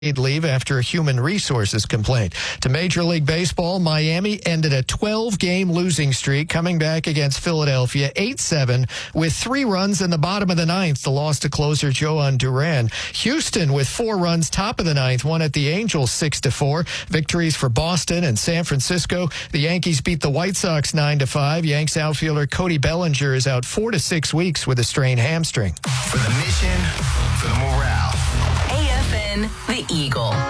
leave after a human resources complaint. To Major League Baseball, Miami ended a 12-game losing streak, coming back against Philadelphia 8-7 with 3 runs in the bottom of the ninth. The loss to closer Joan Duran. Houston with 4 runs top of the ninth won at the Angels 6-4. Victories for Boston and San Francisco. The Yankees beat the White Sox 9-5. Yanks outfielder Cody Bellinger is out 4 to 6 weeks with a strained hamstring. For the mission, for the morale. AFN, The Eagle.